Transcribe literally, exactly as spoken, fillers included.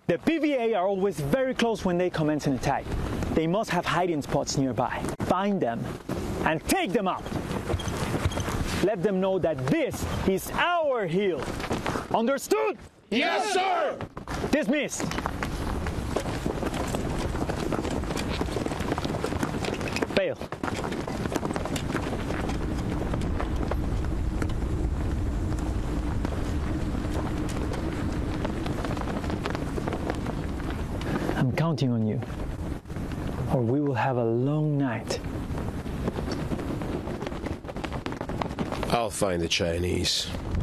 The P V A are always very close when they commence an attack. They must have hiding spots nearby. Find them and take them out. Let them know that this is our hill. Understood? Yes, sir! Dismissed. Fail. I'm counting on you, or we will have a long night. I'll find the Chinese.